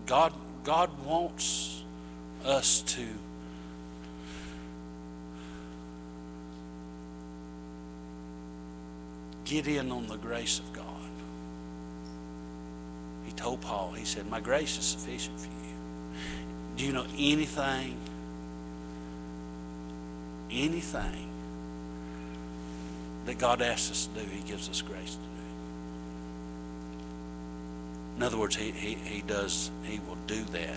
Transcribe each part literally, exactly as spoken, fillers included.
God, God wants us to get in on the grace of God. He told Paul, he said, my grace is sufficient for you. Do you know anything, anything that God asks us to do, he gives us grace to do. In other words, he, he, he does, he will do that.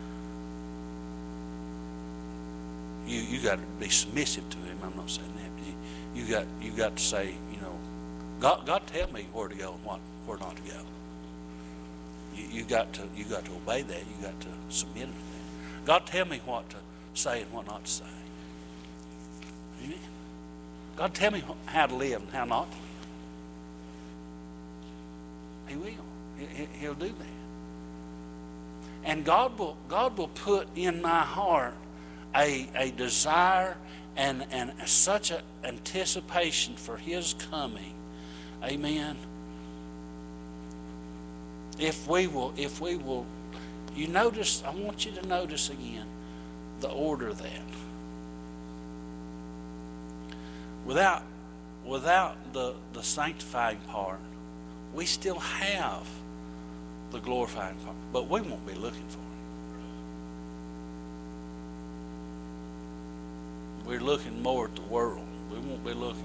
You you got to be submissive to him. I'm not saying that, but you, you got you got to say, you know, God God tell me where to go and what where not to go. You you got to you got to obey that. You got to submit to that. God tell me what to say and what not to say. Amen. God tell me how to live and how not to live. He will. He, he'll do that. And God will God will put in my heart a a desire and and such an anticipation for his coming. Amen. If we will, if we will, you notice, I want you to notice again the order of that. Without without the, the sanctifying part, we still have the glorifying part, but we won't be looking for it. We're looking more at the world. We won't be looking